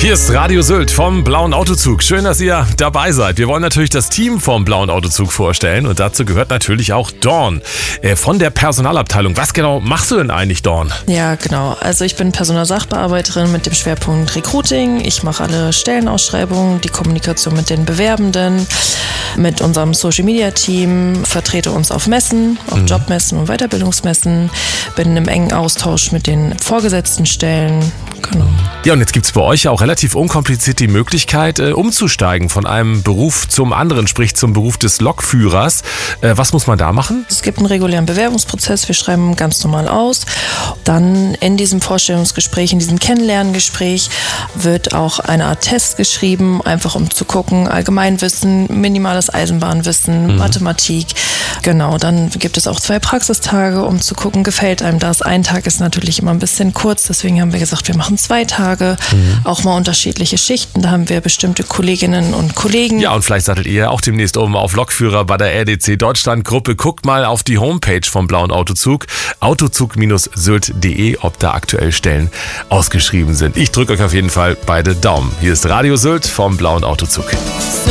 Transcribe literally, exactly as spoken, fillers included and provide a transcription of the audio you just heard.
Hier ist Radio Sylt vom Blauen Autozug. Schön, dass ihr dabei seid. Wir wollen natürlich das Team vom Blauen Autozug vorstellen und dazu gehört natürlich auch Dawn äh, von der Personalabteilung. Was genau machst du denn eigentlich, Dawn? Ja, genau. Also ich bin Personalsachbearbeiterin mit dem Schwerpunkt Recruiting. Ich mache alle Stellenausschreibungen, die Kommunikation mit den Bewerbenden, mit unserem Social-Media-Team, vertrete uns auf Messen, auf mhm. Jobmessen und Weiterbildungsmessen, bin im engen Austausch mit den vorgesetzten Stellen. Genau. Ja, und jetzt gibt es bei euch ja auch relativ unkompliziert die Möglichkeit, äh, umzusteigen von einem Beruf zum anderen, sprich zum Beruf des Lokführers. Äh, was muss man da machen? Es gibt einen regulären Bewerbungsprozess, wir schreiben ganz normal aus. Dann in diesem Vorstellungsgespräch, in diesem Kennenlerngespräch wird auch eine Art Test geschrieben, einfach um zu gucken, Allgemeinwissen, minimales Eisenbahnwissen, mhm. Mathematik. Genau, dann gibt es auch zwei Praxistage, um zu gucken, gefällt einem das. Ein Tag ist natürlich immer ein bisschen kurz, deswegen haben wir gesagt, wir machen zwei Tage, mhm. auch mal unterschiedliche Schichten. Da haben wir bestimmte Kolleginnen und Kollegen. Ja, und vielleicht sattelt ihr auch demnächst oben auf Lokführer bei der R D C Deutschland Gruppe. Guckt mal auf die Homepage vom Blauen Autozug, autozug sylt punkt de, ob da aktuell Stellen ausgeschrieben sind. Ich drücke euch auf jeden Fall beide Daumen. Hier ist Radio Sylt vom Blauen Autozug.